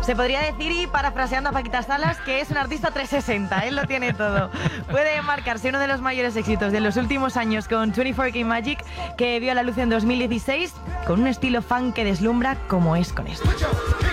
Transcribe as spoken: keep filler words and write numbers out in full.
Se podría decir, y parafraseando a Paquita Salas, que es un artista trescientos sesenta, él lo tiene todo. Puede marcarse uno de los mayores éxitos de los últimos años con veinticuatro K Magic, que vio la luz en dos mil dieciséis, con un estilo funk que deslumbra como es con esto.